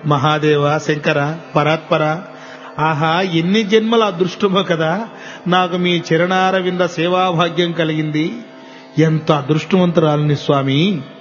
మహాదేవ, శంకర, పరాత్పర, ఆహా ఎన్ని జన్మల అదృష్టమో కదా నాకు మీ చరణారవింద సేవాభాగ్యం కలిగింది. ఎంత అదృష్టవంతురాలిని స్వామి.